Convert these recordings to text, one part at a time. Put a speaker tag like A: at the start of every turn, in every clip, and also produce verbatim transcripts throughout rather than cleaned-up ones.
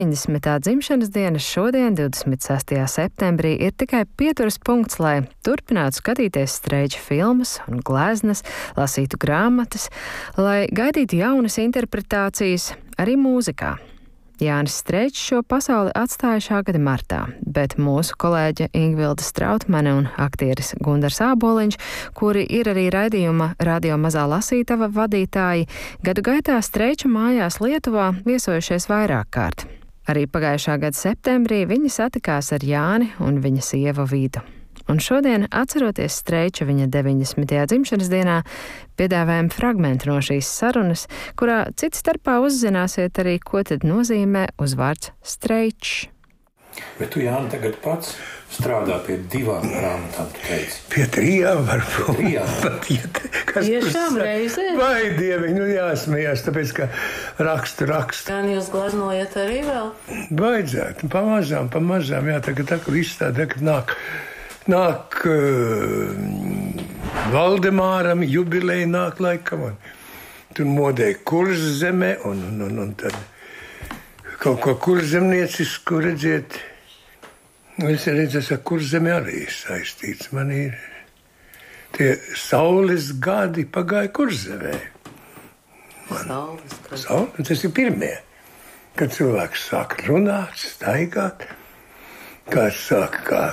A: deviņdesmitā dzimšanas diena šodien, divdesmit sestajā septembrī, ir tikai pieturas punkts, lai turpinātu skatīties Streiča filmas un gleznas, lasītu grāmatas, lai gaidītu jaunas interpretācijas arī mūzikā. Jānis Streičs šo pasauli atstāja šā gada martā, bet mūsu kolēģe Ingvilda Strautmane un aktieris Gundars Āboliņš, kuri ir arī raidījuma Radio Mazā lasītava vadītāji, gadu gaitā Streiča mājās Lietuvā viesojušies vairāk kārt. Arī pagājušā gada septembrī viņi satikās ar Jāni un viņa sievu Vidu. Un šodien, atceroties Streiča viņa deviņdesmitajā dzimšanas dienā, piedāvājam fragmentu no šīs sarunas, kurā cits starpā uzzināsiet arī, ko tad nozīmē uzvārds Streičs.
B: Bet tu, Jāni, tagad pats strādā pie divām grāmatām, tu teici.
C: Pie trijām varbūt.
B: Pie trijām.
D: Tiešām reizē?
C: Vai dievi, nu jāsmējās, tāpēc, ka rakstu, rakstu.
D: Gan jūs glaznojat arī vēl?
C: Vajadzētu, pamazām, pamazām, jā, tagad tā, ka viss tā, tagad nāk, nāk uh, Valdemāram jubileja nāk laikam, un tur modē Kurzeme, un, un, un, un tad kaut ko kurzemniecisku redziet. Es redzu, ar Kurzemi arī saistīts. Man ir tie saules gadi pagāja Kurzemē.
D: Saules gadi.
C: Saule, tas ir pirmie, kad cilvēks sāk runāt, staigāt, kāds sāk kā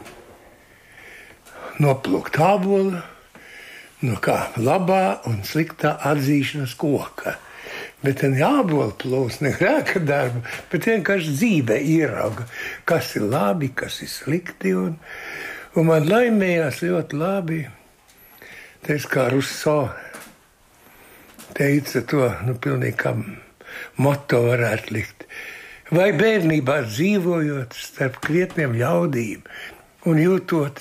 C: noplūkt ābolu, no kā labā un sliktā atzīšanas koka. Bet tā jābola plūs, ne grēka darba, bet vienkārši dzīvē ierauga, kas ir labi, kas ir slikti. Un, un man laimējās ļoti labi, teiks, kā Rousseau teica to, nu pilnīgi kā moto varētu likt. Vai bērnībā dzīvojot starp krietniem ļaudīm un jūtot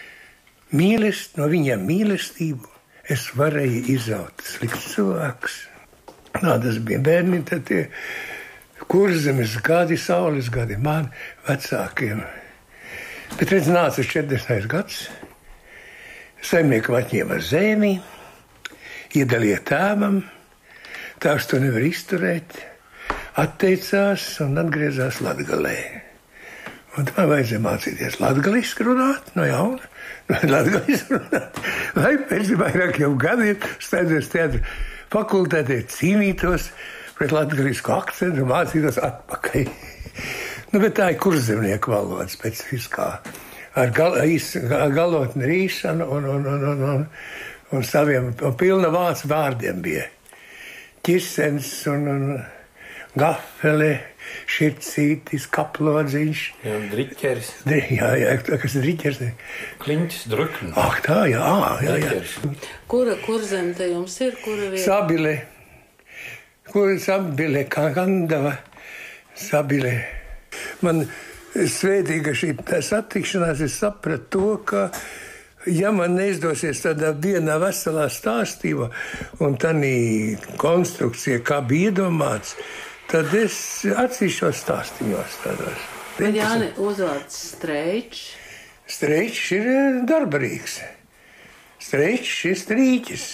C: mīlest, no viņiem mīlestību, es varēju izaut slikts cilvēks. Nā, tas bija bērni, tad tie Kurzemes gadi, saules gadi man vecākiem. Bet redz, nāca četrdesmitais gads, saimniekam atņēma zemi, iedalīja tēvam, tēvs to nevar izturēt, atteicās un atgriezās Latgalē. Un man vajadzēja mācīties latgaliski runāt, no jauna, no latgaliski runāt, lai pēc vairākiem gadiem stāties teātri fakultātē cīnītos pret latgalisku akcentu un mācītos atpakaļ. Nu, bet tā ir kurzemnieku valoda specifiskā. Ar gal, galotni rīšanu un, un, un, un, un, un saviem un pilna vācu vārdiem bija. Ķisens un, un gafele, šircītis, kaplodziņš.
B: Jā, driķeris.
C: Jā, jā, kas ir driķeris?
B: Kliņķis, drukni.
C: Ah, tā, jā, jā, jā.
D: Kura, kur zem te jums ir? Kura vieta?
C: Sabile. Kura Sabile, Kandava, Sabile. Man svētīga šī satikšanās, es sapratu to, ka ja man neizdosies tādā vienā veselā stāstībā un tādā konstrukcijā, kā bija iedomāts, tad es atsevišķos stāstījos tādos.
D: Bet Jāni, uzvārds Streičs.
C: Streičs ir darbarīgs. Streičs ir strīķis.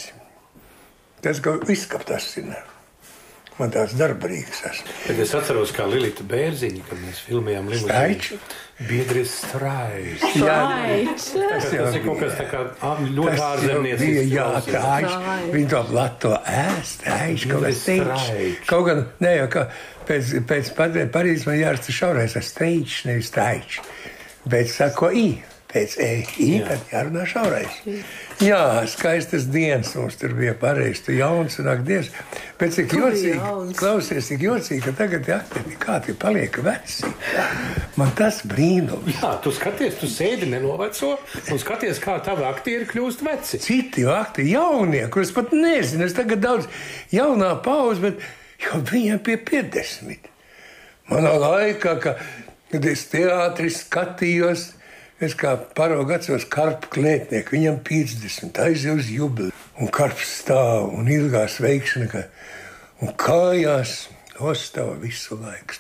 C: Tas viss, kā tas ir. Man tāds darbarīgs esmu.
B: Tad es atceros, kā Lilita Bērziņa, kad mēs filmējām limuzīnu. Biedris Straičs.
D: Straičs.
B: Tas, tas ir kaut kas tā kā ļoti ārzemniecisks.
C: Jā, Straičs. Viņi to plato ēst, Straičs, kaut kas Straičs. Kaut gan, ne jau, ka pēc, pēc Parīzes man jārasta šaurais ar Straičs, nevis Straičs. Bet sako I, pēc E, I, tad jārunā šaurais. Jā, skaistas dienas mums tur bija pareizi, tu jauns un ak dievs. Bet cik jocīgi, klausies, cik jocīgi, ka tagad aktieri kādi paliek veci. Man tas brīnums.
B: Jā, tu skaties, tu sēdi nenoveco un skaties, kā tavi aktieri kļūst veci.
C: Citi aktieri, jaunie, kurus pat nezinu, es tagad daudz jaunā pauz, bet jau viņiem pie piecdesmit. Manā laikā, ka, kad es teātri skatījos, es kā paraugu atceros Karpu klētnieku, viņam piecdesmit, aiziet uz jubili, un Karps stāv, un ilgās veikšana, ka, un kājās nostāv visu laiku.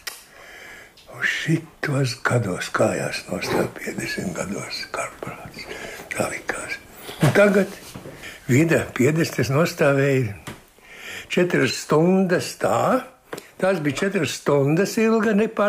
C: Un šitos gados kājās nostāv piecdesmit gados Karprāts. Tā likās. Un tagad Vida piecdesmit nostāvēja četras stundas tā, Tas bija četras stundas ilga, nepār